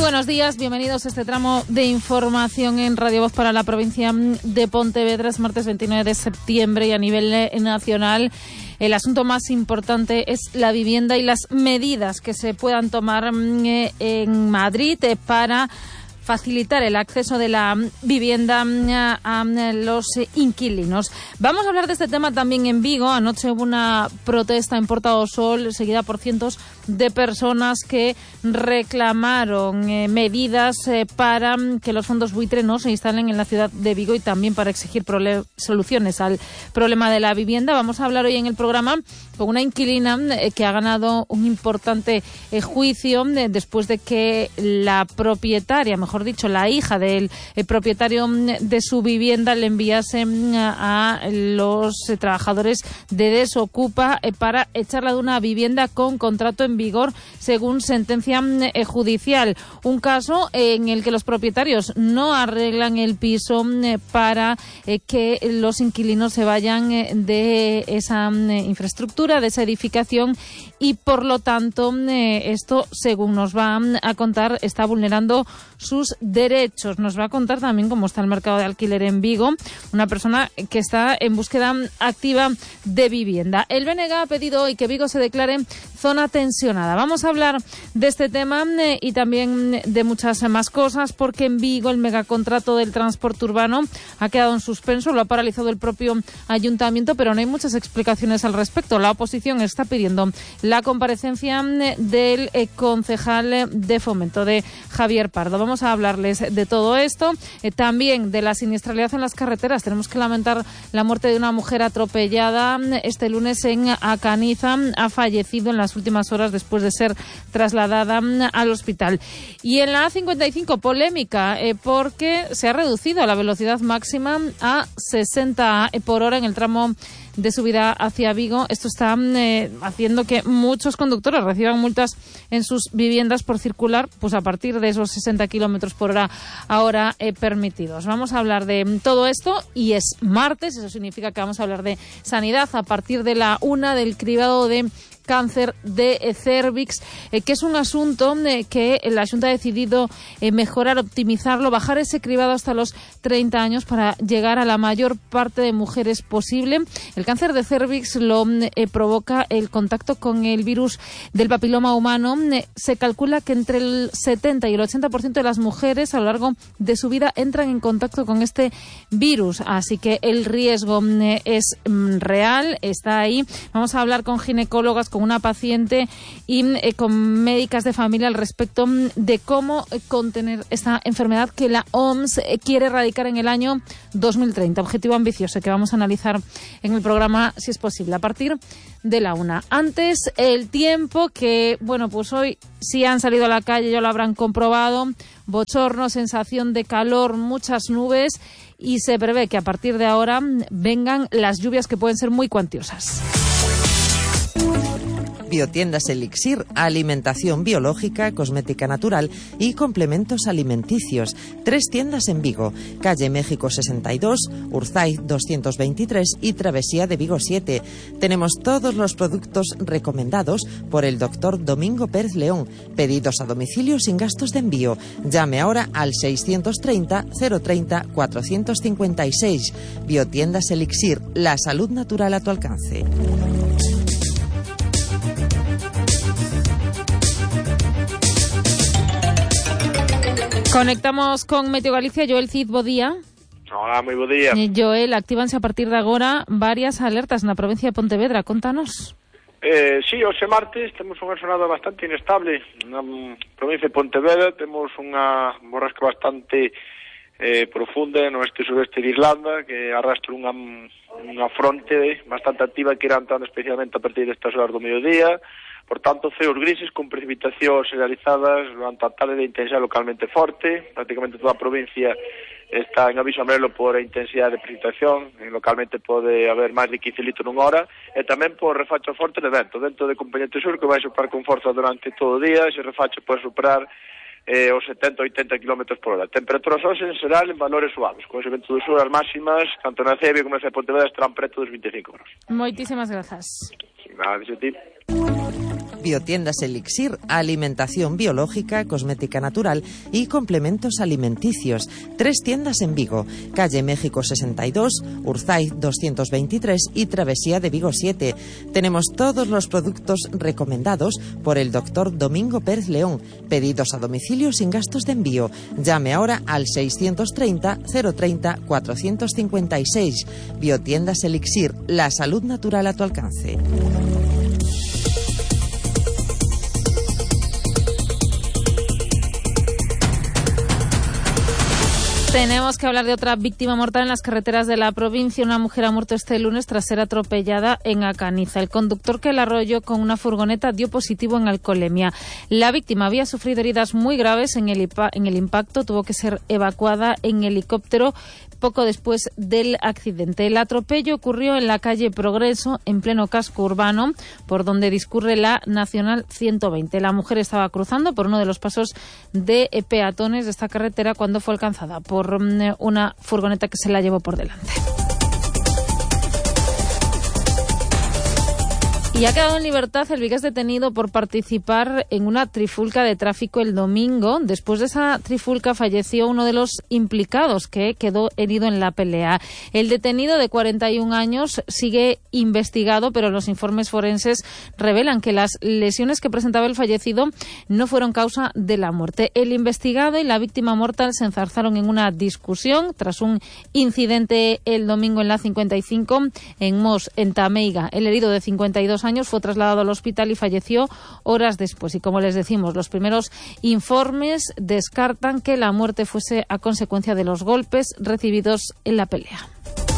buenos días, bienvenidos a este tramo de información en Radio Voz para la provincia de Pontevedra. Es martes 29 de septiembre y a nivel nacional el asunto más importante es la vivienda y las medidas que se puedan tomar en Madrid para facilitar el acceso de la vivienda a los inquilinos. Vamos a hablar de este tema también en Vigo. Anoche hubo una protesta en Porta do Sol, seguida por cientos de personas que reclamaron medidas para que los fondos buitre no se instalen en la ciudad de Vigo y también para exigir soluciones al problema de la vivienda. Vamos a hablar hoy en el programa con una inquilina que ha ganado un importante juicio después de que la propietaria, mejor dicho, la hija del propietario de su vivienda le enviase a los trabajadores de Desocupa para echarla de una vivienda con contrato en vigor según sentencia judicial. Un caso en el que los propietarios no arreglan el piso para que los inquilinos se vayan de esa infraestructura, de esa edificación, y por lo tanto esto, según nos va a contar, está vulnerando sus derechos. Nos va a contar también cómo está el mercado de alquiler en Vigo, una persona que está en búsqueda activa de vivienda. El BNG ha pedido hoy que Vigo se declare zona tensionada. Vamos a hablar de este tema y también de muchas más cosas, porque en Vigo el megacontrato del transporte urbano ha quedado en suspenso, lo ha paralizado el propio ayuntamiento, pero no hay muchas explicaciones al respecto. La oposición está pidiendo la comparecencia del concejal de Fomento, de Javier Pardo. Vamos a hablarles de todo esto, también de la siniestralidad en las carreteras. Tenemos que lamentar la muerte de una mujer atropellada este lunes en Acaniza. Ha fallecido en las últimas horas después de ser trasladada al hospital. Y en la A55, polémica, porque se ha reducido la velocidad máxima a 60 por hora en el tramo de subida hacia Vigo. Esto está haciendo que muchos conductores reciban multas en sus viviendas por circular pues a partir de esos 60 kilómetros por hora ahora permitidos. Vamos a hablar de todo esto y es martes, eso significa que vamos a hablar de sanidad a partir de la 1, del cribado de cáncer de cérvix, que es un asunto que la Xunta ha decidido mejorar, optimizarlo, bajar ese cribado hasta los 30 años para llegar a la mayor parte de mujeres posible. El cáncer de cérvix lo provoca el contacto con el virus del papiloma humano. Se calcula que entre el 70 y el 80% de las mujeres a lo largo de su vida entran en contacto con este virus, así que el riesgo es real, está ahí. Vamos a hablar con ginecólogas, con una paciente y con médicas de familia al respecto de cómo contener esta enfermedad que la OMS quiere erradicar en el año 2030. Objetivo ambicioso que vamos a analizar en el programa, si es posible, a partir de la 1. Antes, el tiempo, que, bueno, pues hoy si han salido a la calle ya lo habrán comprobado. Bochorno, sensación de calor, muchas nubes, y se prevé que a partir de ahora vengan las lluvias que pueden ser muy cuantiosas. Biotiendas Elixir, alimentación biológica, cosmética natural y complementos alimenticios. 3 tiendas en Vigo, calle México 62, Urzaiz 223 y Travesía de Vigo 7. Tenemos todos los productos recomendados por el doctor Domingo Pérez León. Pedidos a domicilio sin gastos de envío. Llame ahora al 630 030 456. Biotiendas Elixir, la salud natural a tu alcance. Conectamos con Meteo Galicia. Joel Cid, bo día. Hola, moi bo día. Joel, actívanse a partir de agora varias alertas na provincia de Pontevedra. Contanos. Sí, hoxe martes temos unha xornada bastante inestable na provincia de Pontevedra. Temos unha borrasca bastante profunda no oeste e sureste de Irlanda, que arrastra unha fronte bastante activa que irá entrando especialmente a partir destas horas do mediodía. Por tanto, ceos grises con precipitacións generalizadas durante a tarde de intensidade localmente forte. Prácticamente toda a provincia está en aviso amarelo por a intensidade de precipitación. Localmente pode haber máis de 15 litros nunha hora. E tamén por refacho forte de vento. Dentro de componente sur, que vai soprar con forza durante todo o día. Ese refacho pode superar os 70-80 km por hora. Temperaturas hoxe en xeral en valores suaves. Con ese vento do sur, as máximas, tanto na Cebia como na Pontevedra, estarán preto dos 25 graus. Moitísimas grazas. Nada, dixe ti. Biotiendas Elixir, alimentación biológica, cosmética natural y complementos alimenticios. 3 tiendas en Vigo, calle México 62, Urzaiz 223 y Travesía de Vigo 7. Tenemos todos los productos recomendados por el doctor Domingo Pérez León. Pedidos a domicilio sin gastos de envío. Llame ahora al 630 030 456. Biotiendas Elixir, la salud natural a tu alcance. Tenemos que hablar de otra víctima mortal en las carreteras de la provincia. Una mujer ha muerto este lunes tras ser atropellada en Acaniza. El conductor que la arrolló con una furgoneta dio positivo en alcoholemia. La víctima había sufrido heridas muy graves en el impacto. Tuvo que ser evacuada en helicóptero poco después del accidente. El atropello ocurrió en la calle Progreso, en pleno casco urbano, por donde discurre la Nacional 120. La mujer estaba cruzando por uno de los pasos de peatones de esta carretera cuando fue alcanzada por una furgoneta que se la llevó por delante. Y ha quedado en libertad el vigués detenido por participar en una trifulca de tráfico el domingo. Después de esa trifulca falleció uno de los implicados, que quedó herido en la pelea. El detenido, de 41 años, sigue investigado, pero los informes forenses revelan que las lesiones que presentaba el fallecido no fueron causa de la muerte. El investigado y la víctima mortal se enzarzaron en una discusión tras un incidente el domingo en la 55 en Mos, en Tameiga. El herido, de 52 años, fue trasladado al hospital y falleció horas después. Y como les decimos, los primeros informes descartan que la muerte fuese a consecuencia de los golpes recibidos en la pelea.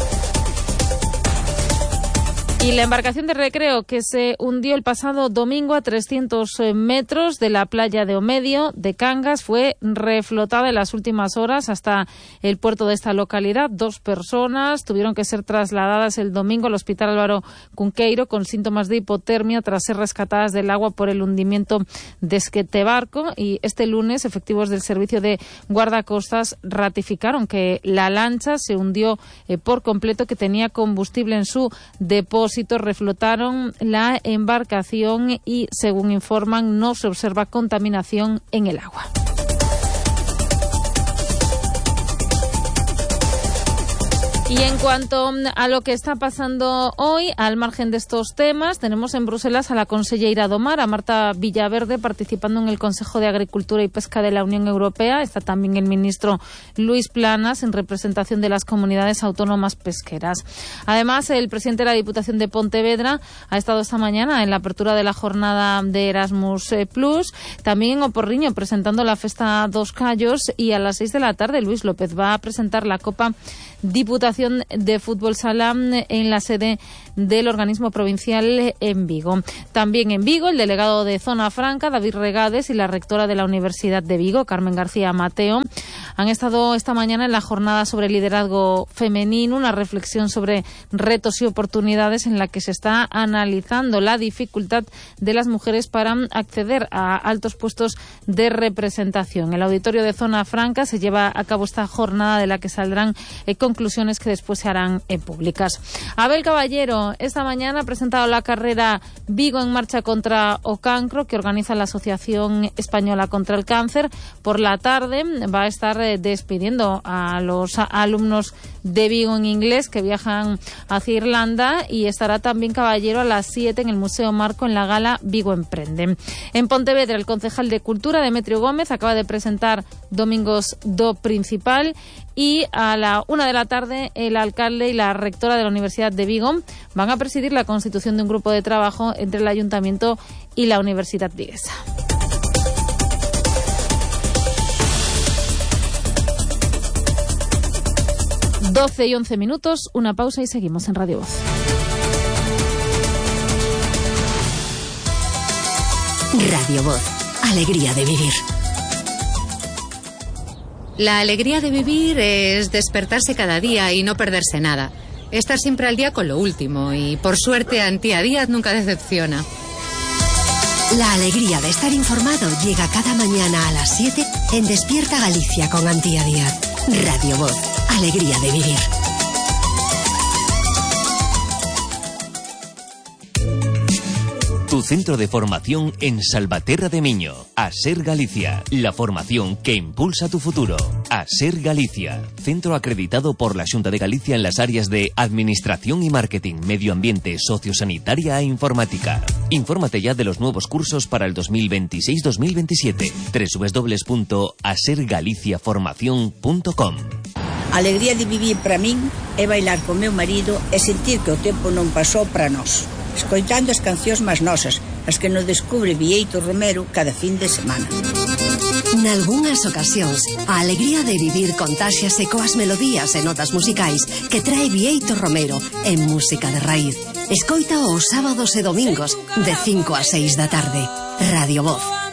Y la embarcación de recreo que se hundió el pasado domingo a 300 metros de la playa de Omedio, de Cangas, fue reflotada en las últimas horas hasta el puerto de esta localidad. 2 personas tuvieron que ser trasladadas el domingo al Hospital Álvaro Cunqueiro con síntomas de hipotermia tras ser rescatadas del agua por el hundimiento de este barco. Y este lunes, efectivos del Servicio de Guardacostas ratificaron que la lancha se hundió por completo, que tenía combustible en su depósito. Reflotaron la embarcación y, según informan, no se observa contaminación en el agua. Y en cuanto a lo que está pasando hoy, al margen de estos temas, tenemos en Bruselas a la conselleira do Mar, a Marta Villaverde, participando en el Consejo de Agricultura y Pesca de la Unión Europea. Está también el ministro Luis Planas, en representación de las comunidades autónomas pesqueras. Además, el presidente de la Diputación de Pontevedra ha estado esta mañana en la apertura de la jornada de Erasmus Plus, también en Oporriño, presentando la Festa dos Callos, y a las 6 de la tarde Luis López va a presentar la Copa Diputación de Fútbol Sala en la sede del organismo provincial en Vigo. También en Vigo, el delegado de Zona Franca, David Regades, y la rectora de la Universidad de Vigo, Carmen García Mateo, han estado esta mañana en la jornada sobre liderazgo femenino, una reflexión sobre retos y oportunidades en la que se está analizando la dificultad de las mujeres para acceder a altos puestos de representación. En el auditorio de Zona Franca se lleva a cabo esta jornada, de la que saldrán conclusiones que después se harán públicas. Abel Caballero esta mañana ha presentado la carrera Vigo en Marcha contra o Cancro, que organiza la Asociación Española contra el Cáncer. Por la tarde va a estar despidiendo a los alumnos de Vigo en inglés que viajan hacia Irlanda, y estará también Caballero a las 7 en el Museo Marco en la gala Vigo Emprende. En Pontevedra, el concejal de Cultura, Demetrio Gómez, acaba de presentar Domingos do Principal, y a la 1 de la tarde el alcalde y la rectora de la Universidad de Vigo van a presidir la constitución de un grupo de trabajo entre el Ayuntamiento y la Universidad Viguesa. Doce y 11 minutos, una pausa y seguimos en Radio Voz. Radio Voz, alegría de vivir. La alegría de vivir es despertarse cada día y no perderse nada. Estar siempre al día con lo último, y por suerte Antía Díaz nunca decepciona. La alegría de estar informado llega cada mañana a las 7 en Despierta Galicia con Antía Díaz. Radio Voz, alegría de vivir. tu centro de formación en Salvaterra de Miño. ASER Galicia, la formación que impulsa tu futuro. ASER Galicia, centro acreditado por la Xunta de Galicia en las áreas de Administración y Marketing, Medio Ambiente, Sociosanitaria e Informática. Infórmate ya de los nuevos cursos para el 2026-2027. www.asergaliciaformacion.com. A alegría de vivir para min é bailar con meu marido e sentir que o tempo non pasou para nós, escoitando as cancións máis nosas, as que nos descubre Bieito Romero cada fin de semana. Nalgúnas ocasións, a alegría de vivir contáxiase coas melodías e notas musicais que trae Bieito Romero en música de raíz. Escoita os sábados e domingos de 5 a 6 da tarde. Radio Voz.